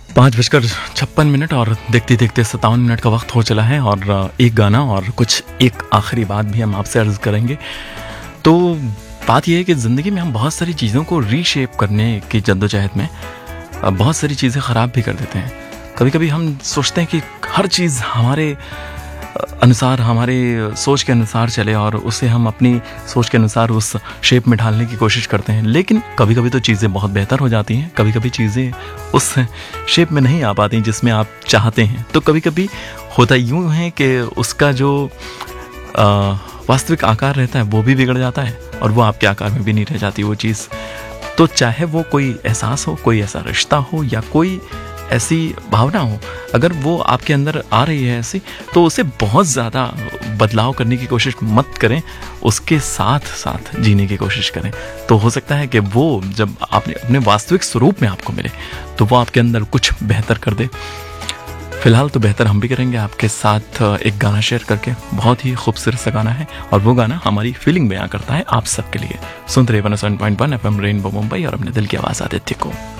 5:56 और देखते देखते 57 मिनट का वक्त हो चला है और एक गाना और कुछ एक आखिरी बात भी हम आपसे अर्ज़ करेंगे। तो बात यह है कि ज़िंदगी में हम बहुत सारी चीज़ों को रीशेप करने की जद्दोजहद में बहुत सारी चीज़ें ख़राब भी कर देते हैं। कभी कभी हम सोचते हैं कि हर चीज़ हमारे अनुसार, हमारे सोच के अनुसार चले और उसे हम अपनी सोच के अनुसार उस शेप में ढालने की कोशिश करते हैं, लेकिन कभी कभी तो चीज़ें बहुत बेहतर हो जाती हैं, कभी कभी चीज़ें उस शेप में नहीं आ पाती जिसमें आप चाहते हैं। तो कभी कभी होता यूँ है कि उसका जो वास्तविक आकार रहता है वो भी बिगड़ जाता है और वो आपके आकार में भी नहीं रह जाती वो चीज़। तो चाहे वो कोई एहसास हो, कोई ऐसा रिश्ता हो या कोई ऐसी भावना हो, अगर वो आपके अंदर आ रही है ऐसी, तो उसे बहुत ज़्यादा बदलाव करने की कोशिश मत करें, उसके साथ साथ जीने की कोशिश करें। तो हो सकता है कि वो जब आपने अपने वास्तविक स्वरूप में आपको मिले तो वो आपके अंदर कुछ बेहतर कर दे। फिलहाल तो बेहतर हम भी करेंगे आपके साथ एक गाना शेयर करके। बहुत ही खूबसूरत सा गाना है और वो गाना हमारी फीलिंग बयां करता है आप सबके लिए। सुनते रहिए 107.1 FM रेनबो मुंबई और अपने दिल की आवाज़ आदित्य को।